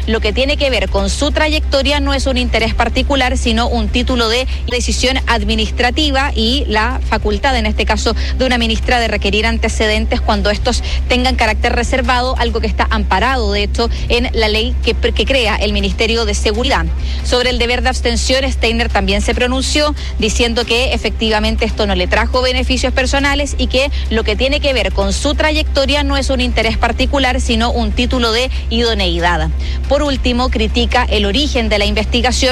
lo que tiene que ver con su trayectoria no es un interés particular, sino un título de decisión administrativa y la facultad, en este caso, de una ministra de requerir antecedentes cuando estos tengan carácter reservado, algo que está amparado, de hecho, en la ley que crea el Ministerio de Seguridad. Sobre el deber de abstención, Steiner también se pronunció diciendo que efectivamente esto no le trajo beneficios personales y que lo que tiene que ver con su trayectoria no es un interés particular, sino un título de idoneidad. Por último, critica el origen de la investigación